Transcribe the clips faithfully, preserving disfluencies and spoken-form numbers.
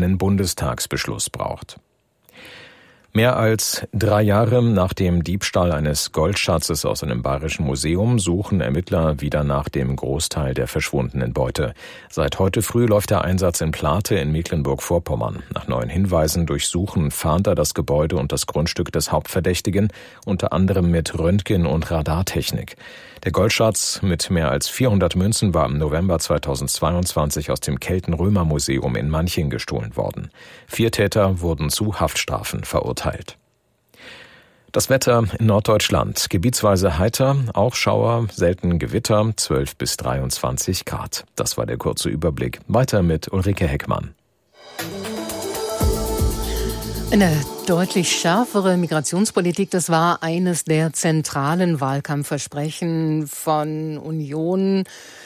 einen Bundestagsbeschluss braucht. Mehr als drei Jahre nach dem Diebstahl eines Goldschatzes aus einem bayerischen Museum suchen Ermittler wieder nach dem Großteil der verschwundenen Beute. Seit heute früh läuft der Einsatz in Plate in Mecklenburg-Vorpommern. Nach neuen Hinweisen durchsuchen Fahnder das Gebäude und das Grundstück des Hauptverdächtigen, unter anderem mit Röntgen- und Radartechnik. Der Goldschatz mit mehr als vierhundert Münzen war im November zweitausendzweiundzwanzig aus dem Kelten-Römer-Museum in Manching gestohlen worden. Vier Täter wurden zu Haftstrafen verurteilt. Das Wetter in Norddeutschland. Gebietsweise heiter, auch Schauer, selten Gewitter, zwölf bis dreiundzwanzig Grad. Das war der kurze Überblick. Weiter mit Ulrike Heckmann. Eine deutlich schärfere Migrationspolitik, das war eines der zentralen Wahlkampfversprechen von Union,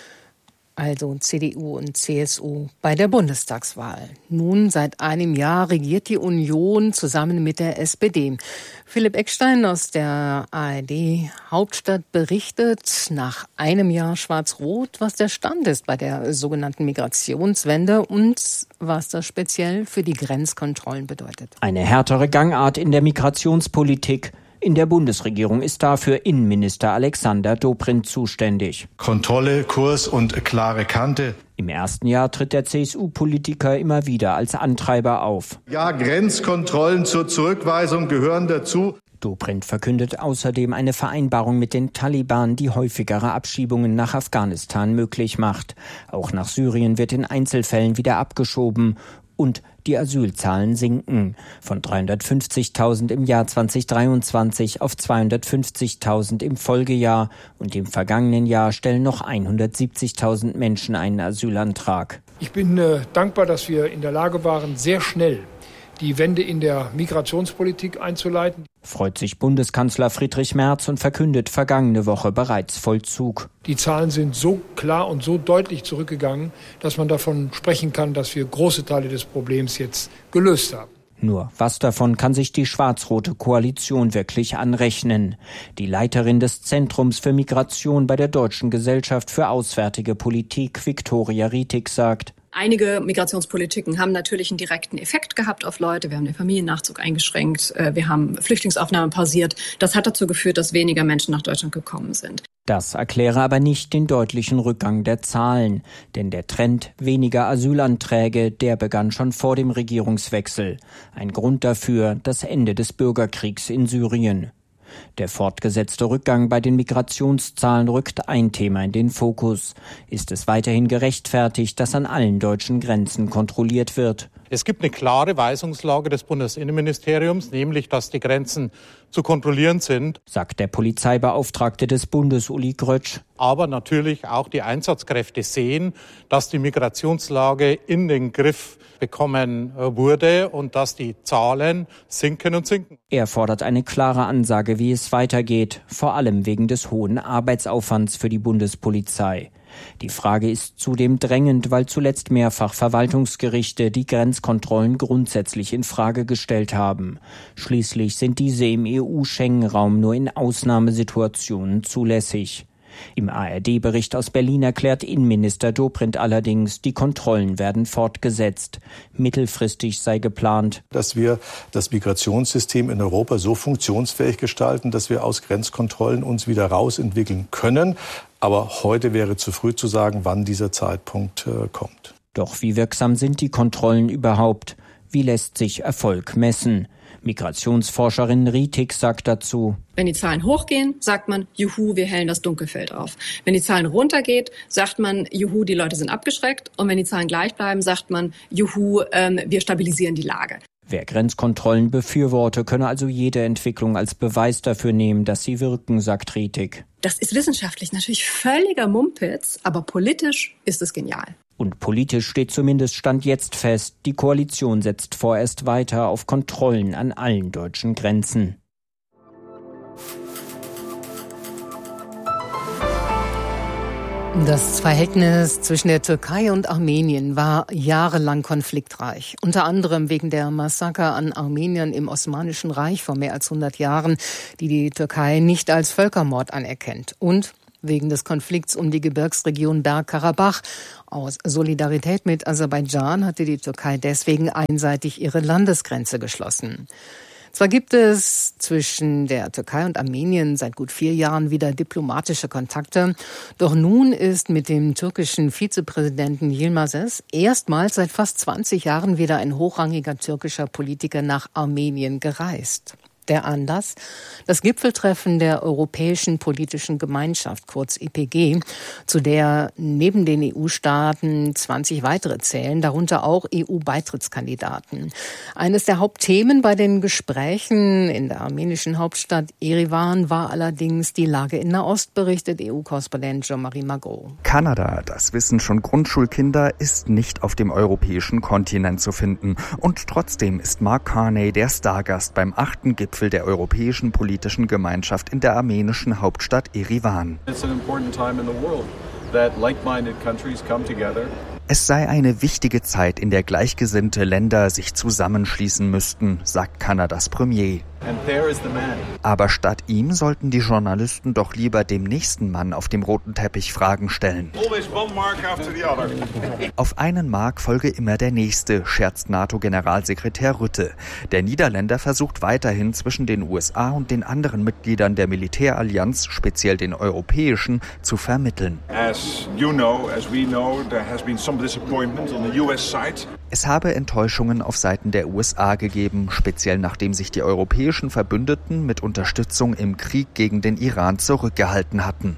also C D U und C S U, bei der Bundestagswahl. Nun, seit einem Jahr regiert die Union zusammen mit der S P D. Philipp Eckstein aus der A R D Hauptstadt berichtet nach einem Jahr Schwarz-Rot, was der Stand ist bei der sogenannten Migrationswende und was das speziell für die Grenzkontrollen bedeutet. Eine härtere Gangart in der Migrationspolitik. In der Bundesregierung ist dafür Innenminister Alexander Dobrindt zuständig. Kontrolle, Kurs und klare Kante. Im ersten Jahr tritt der C S U-Politiker immer wieder als Antreiber auf. Ja, Grenzkontrollen zur Zurückweisung gehören dazu. Dobrindt verkündet außerdem eine Vereinbarung mit den Taliban, die häufigere Abschiebungen nach Afghanistan möglich macht. Auch nach Syrien wird in Einzelfällen wieder abgeschoben. Und die Asylzahlen sinken. Von dreihundertfünfzigtausend im Jahr zweitausenddreiundzwanzig auf zweihundertfünfzigtausend im Folgejahr. Und im vergangenen Jahr stellen noch hundertsiebzigtausend Menschen einen Asylantrag. Ich bin äh, dankbar, dass wir in der Lage waren, sehr schnell die Wende in der Migrationspolitik einzuleiten. Freut sich Bundeskanzler Friedrich Merz und verkündet vergangene Woche bereits Vollzug. Die Zahlen sind so klar und so deutlich zurückgegangen, dass man davon sprechen kann, dass wir große Teile des Problems jetzt gelöst haben. Nur was davon kann sich die schwarz-rote Koalition wirklich anrechnen? Die Leiterin des Zentrums für Migration bei der Deutschen Gesellschaft für Auswärtige Politik, Viktoria Rietig, sagt: Einige Migrationspolitiken haben natürlich einen direkten Effekt gehabt auf Leute. Wir haben den Familiennachzug eingeschränkt, wir haben Flüchtlingsaufnahme pausiert. Das hat dazu geführt, dass weniger Menschen nach Deutschland gekommen sind. Das erkläre aber nicht den deutlichen Rückgang der Zahlen. Denn der Trend weniger Asylanträge, der begann schon vor dem Regierungswechsel. Ein Grund dafür das Ende des Bürgerkriegs in Syrien. Der fortgesetzte Rückgang bei den Migrationszahlen rückt ein Thema in den Fokus. Ist es weiterhin gerechtfertigt, dass an allen deutschen Grenzen kontrolliert wird? Es gibt eine klare Weisungslage des Bundesinnenministeriums, nämlich, dass die Grenzen zu kontrollieren sind, sagt der Polizeibeauftragte des Bundes, Uli Grötsch. Aber natürlich auch die Einsatzkräfte sehen, dass die Migrationslage in den Griff bekommen wurde und dass die Zahlen sinken und sinken. Er fordert eine klare Ansage, wie es weitergeht, vor allem wegen des hohen Arbeitsaufwands für die Bundespolizei. Die Frage ist zudem drängend, weil zuletzt mehrfach Verwaltungsgerichte die Grenzkontrollen grundsätzlich in Frage gestellt haben. Schließlich sind diese im E U-Schengen-Raum nur in Ausnahmesituationen zulässig. Im A R D-Bericht aus Berlin erklärt Innenminister Dobrindt allerdings, die Kontrollen werden fortgesetzt. Mittelfristig sei geplant, dass wir das Migrationssystem in Europa so funktionsfähig gestalten, dass wir aus Grenzkontrollen uns wieder rausentwickeln können. Aber heute wäre zu früh zu sagen, wann dieser Zeitpunkt äh, kommt. Doch wie wirksam sind die Kontrollen überhaupt? Wie lässt sich Erfolg messen? Migrationsforscherin Rietig sagt dazu: Wenn die Zahlen hochgehen, sagt man, juhu, wir hellen das Dunkelfeld auf. Wenn die Zahlen runtergeht, sagt man, juhu, die Leute sind abgeschreckt. Und wenn die Zahlen gleich bleiben, sagt man, juhu, ähm, wir stabilisieren die Lage. Wer Grenzkontrollen befürworte, könne also jede Entwicklung als Beweis dafür nehmen, dass sie wirken, sagt Rietig. Das ist wissenschaftlich natürlich völliger Mumpitz, aber politisch ist es genial. Und politisch steht zumindest Stand jetzt fest, die Koalition setzt vorerst weiter auf Kontrollen an allen deutschen Grenzen. Das Verhältnis zwischen der Türkei und Armenien war jahrelang konfliktreich. Unter anderem wegen der Massaker an Armeniern im Osmanischen Reich vor mehr als hundert Jahren, die die Türkei nicht als Völkermord anerkennt. Und wegen des Konflikts um die Gebirgsregion Bergkarabach. Aus Solidarität mit Aserbaidschan hatte die Türkei deswegen einseitig ihre Landesgrenze geschlossen. Zwar gibt es zwischen der Türkei und Armenien seit gut vier Jahren wieder diplomatische Kontakte, doch nun ist mit dem türkischen Vizepräsidenten Yilmaz erstmals seit fast zwanzig Jahren wieder ein hochrangiger türkischer Politiker nach Armenien gereist. Der Anlass? Das Gipfeltreffen der Europäischen Politischen Gemeinschaft, kurz E P G, zu der neben den E U-Staaten zwanzig weitere zählen, darunter auch E U-Beitrittskandidaten. Eines der Hauptthemen bei den Gesprächen in der armenischen Hauptstadt Erivan war allerdings die Lage in Nahost, berichtet E U-Korrespondent Jean-Marie Margot. Kanada, das wissen schon Grundschulkinder, ist nicht auf dem europäischen Kontinent zu finden. Und trotzdem ist Mark Carney der Stargast beim achten Gipfel der Europäischen Politischen Gemeinschaft in der armenischen Hauptstadt Erivan. Es sei eine wichtige Zeit, in der gleichgesinnte Länder sich zusammenschließen müssten, sagt Kanadas Premier. Aber statt ihm sollten die Journalisten doch lieber dem nächsten Mann auf dem roten Teppich Fragen stellen. Auf einen Mark folge immer der nächste, scherzt NATO-Generalsekretär Rutte. Der Niederländer versucht weiterhin zwischen den U S A und den anderen Mitgliedern der Militärallianz, speziell den europäischen, zu vermitteln. Es habe Enttäuschungen auf Seiten der U S A gegeben, speziell nachdem sich die europäischen Verbündeten mit Unterstützung im Krieg gegen den Iran zurückgehalten hatten.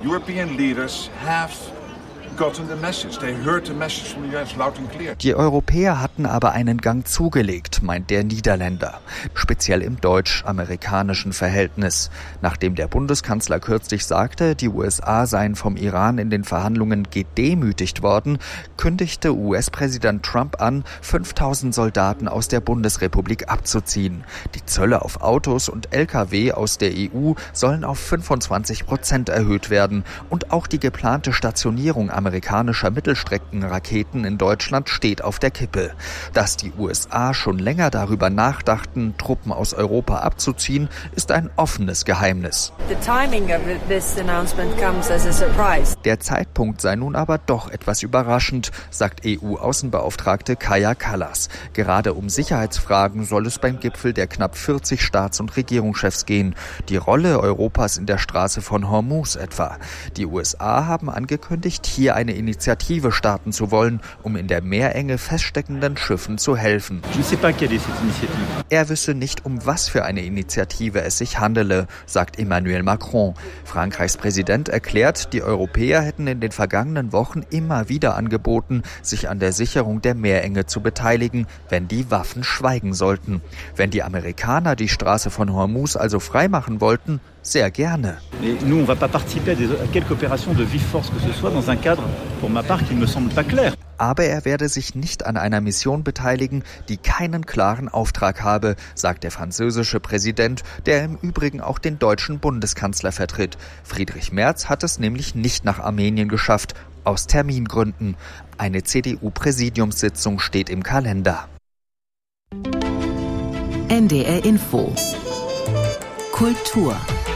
Die Europäer hatten aber einen Gang zugelegt, meint der Niederländer. Speziell im deutsch-amerikanischen Verhältnis. Nachdem der Bundeskanzler kürzlich sagte, die U S A seien vom Iran in den Verhandlungen gedemütigt worden, kündigte U S-Präsident Trump an, fünftausend Soldaten aus der Bundesrepublik abzuziehen. Die Zölle auf Autos und L K W aus der E U sollen auf fünfundzwanzig Prozent erhöht werden. Und auch die geplante Stationierung amerikanischer amerikanischer Mittelstreckenraketen in Deutschland steht auf der Kippe. Dass die U S A schon länger darüber nachdachten, Truppen aus Europa abzuziehen, ist ein offenes Geheimnis. Der Zeitpunkt sei nun aber doch etwas überraschend, sagt E U-Außenbeauftragte Kaja Kallas. Gerade um Sicherheitsfragen soll es beim Gipfel der knapp vierzig Staats- und Regierungschefs gehen. Die Rolle Europas in der Straße von Hormuz etwa. Die U S A haben angekündigt, hier eine Initiative starten zu wollen, um in der Meerenge feststeckenden Schiffen zu helfen. Er wisse nicht, um was für eine Initiative es sich handele, sagt Emmanuel Macron. Frankreichs Präsident erklärt, die Europäer hätten in den vergangenen Wochen immer wieder angeboten, sich an der Sicherung der Meerenge zu beteiligen, wenn die Waffen schweigen sollten. Wenn die Amerikaner die Straße von Hormuz also freimachen wollten, sehr gerne. Aber er werde sich nicht an einer Mission beteiligen, die keinen klaren Auftrag habe, sagt der französische Präsident, der im Übrigen auch den deutschen Bundeskanzler vertritt. Friedrich Merz hat es nämlich nicht nach Armenien geschafft, aus Termingründen. Eine C D U-Präsidiumssitzung steht im Kalender. N D R Info Kultur.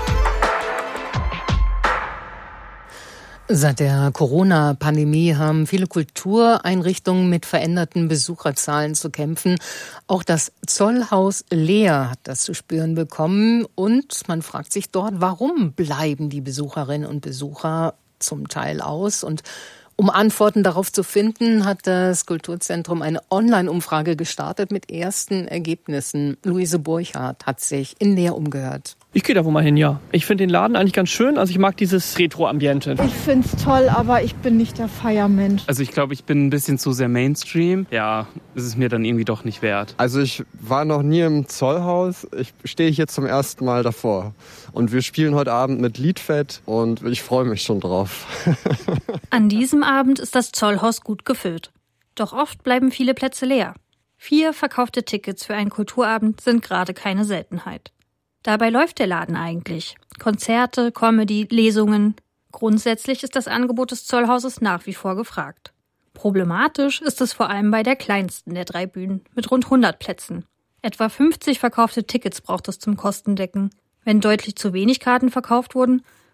Seit der Corona-Pandemie haben viele Kultureinrichtungen mit veränderten Besucherzahlen zu kämpfen. Auch das Zollhaus Leer hat das zu spüren bekommen. Und man fragt sich dort, warum bleiben die Besucherinnen und Besucher zum Teil aus? Und um Antworten darauf zu finden, hat das Kulturzentrum eine Online-Umfrage gestartet mit ersten Ergebnissen. Luise Burchardt hat sich in Leer umgehört. Ich gehe da wohl mal hin, ja. Ich finde den Laden eigentlich ganz schön. Also ich mag dieses Retro-Ambiente. Ich finde es toll, aber ich bin nicht der Feiermensch. Also ich glaube, ich bin ein bisschen zu sehr Mainstream. Ja, ist es mir dann irgendwie doch nicht wert. Also ich war noch nie im Zollhaus. Ich stehe hier zum ersten Mal davor. Und wir spielen heute Abend mit Liedfett und ich freue mich schon drauf. An diesem Abend ist das Zollhaus gut gefüllt. Doch oft bleiben viele Plätze leer. Vier verkaufte Tickets für einen Kulturabend sind gerade keine Seltenheit. Dabei läuft der Laden eigentlich. Konzerte, Comedy, Lesungen. Grundsätzlich ist das Angebot des Zollhauses nach wie vor gefragt. Problematisch ist es vor allem bei der kleinsten der drei Bühnen mit rund hundert Plätzen. Etwa fünfzig verkaufte Tickets braucht es zum Kostendecken. Wenn deutlich zu wenig Karten verkauft wurden,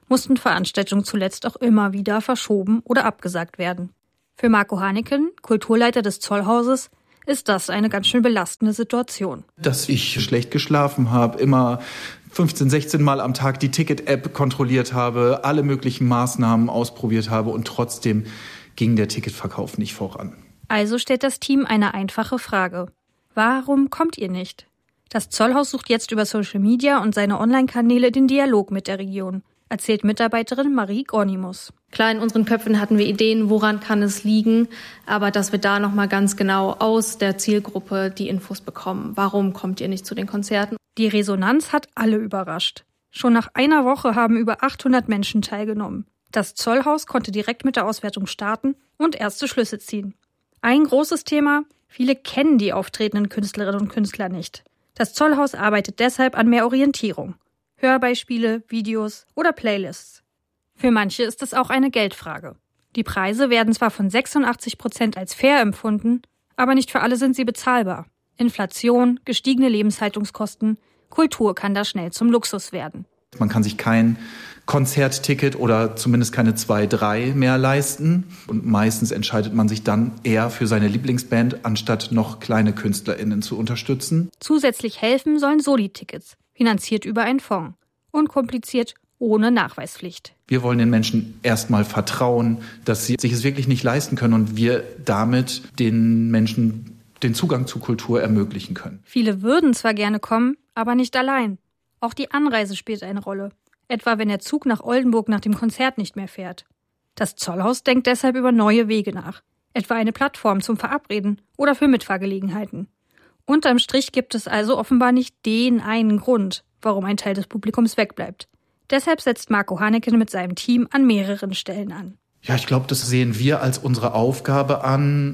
mussten Veranstaltungen zuletzt auch immer wieder verschoben oder abgesagt werden. Für Marco Haneken, Kulturleiter des Zollhauses, ist das eine ganz schön belastende Situation. Dass ich schlecht geschlafen habe, immer fünfzehn, sechzehn Mal am Tag die Ticket-App kontrolliert habe, alle möglichen Maßnahmen ausprobiert habe und trotzdem ging der Ticketverkauf nicht voran. Also stellt das Team eine einfache Frage. Warum kommt ihr nicht? Das Zollhaus sucht jetzt über Social Media und seine Online-Kanäle den Dialog mit der Region, erzählt Mitarbeiterin Marie Gornimus. Klar, in unseren Köpfen hatten wir Ideen, woran kann es liegen, aber dass wir da nochmal ganz genau aus der Zielgruppe die Infos bekommen. Warum kommt ihr nicht zu den Konzerten? Die Resonanz hat alle überrascht. Schon nach einer Woche haben über achthundert Menschen teilgenommen. Das Zollhaus konnte direkt mit der Auswertung starten und erste Schlüsse ziehen. Ein großes Thema: viele kennen die auftretenden Künstlerinnen und Künstler nicht. Das Zollhaus arbeitet deshalb an mehr Orientierung. Hörbeispiele, Videos oder Playlists. Für manche ist es auch eine Geldfrage. Die Preise werden zwar von sechsundachtzig Prozent als fair empfunden, aber nicht für alle sind sie bezahlbar. Inflation, gestiegene Lebenshaltungskosten, Kultur kann da schnell zum Luxus werden. Man kann sich kein Konzertticket oder zumindest keine zwei, drei mehr leisten. Und meistens entscheidet man sich dann eher für seine Lieblingsband, anstatt noch kleine KünstlerInnen zu unterstützen. Zusätzlich helfen sollen Soli-Tickets, finanziert über einen Fonds. Unkompliziert, ohne Nachweispflicht. Wir wollen den Menschen erstmal vertrauen, dass sie sich es wirklich nicht leisten können und wir damit den Menschen den Zugang zu Kultur ermöglichen können. Viele würden zwar gerne kommen, aber nicht allein. Auch die Anreise spielt eine Rolle. Etwa wenn der Zug nach Oldenburg nach dem Konzert nicht mehr fährt. Das Zollhaus denkt deshalb über neue Wege nach. Etwa eine Plattform zum Verabreden oder für Mitfahrgelegenheiten. Unterm Strich gibt es also offenbar nicht den einen Grund, warum ein Teil des Publikums wegbleibt. Deshalb setzt Marco Haneken mit seinem Team an mehreren Stellen an. Ja, ich glaube, das sehen wir als unsere Aufgabe an,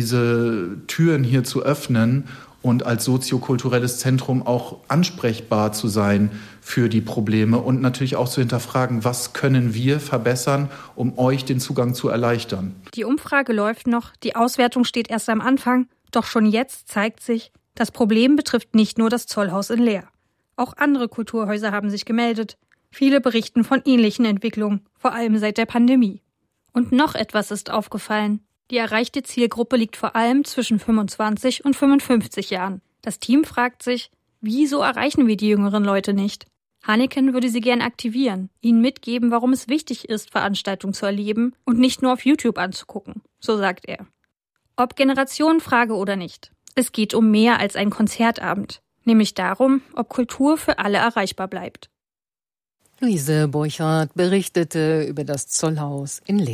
diese Türen hier zu öffnen und als soziokulturelles Zentrum auch ansprechbar zu sein für die Probleme und natürlich auch zu hinterfragen, was können wir verbessern, um euch den Zugang zu erleichtern. Die Umfrage läuft noch, die Auswertung steht erst am Anfang, doch schon jetzt zeigt sich, das Problem betrifft nicht nur das Zollhaus in Leer. Auch andere Kulturhäuser haben sich gemeldet. Viele berichten von ähnlichen Entwicklungen, vor allem seit der Pandemie. Und noch etwas ist aufgefallen. Die erreichte Zielgruppe liegt vor allem zwischen fünfundzwanzig und fünfundfünfzig Jahren. Das Team fragt sich, wieso erreichen wir die jüngeren Leute nicht? Haneken würde sie gern aktivieren, ihnen mitgeben, warum es wichtig ist, Veranstaltungen zu erleben und nicht nur auf YouTube anzugucken, so sagt er. Ob Generationenfrage oder nicht, es geht um mehr als einen Konzertabend, nämlich darum, ob Kultur für alle erreichbar bleibt. Luise Burchardt berichtete über das Zollhaus in Leer.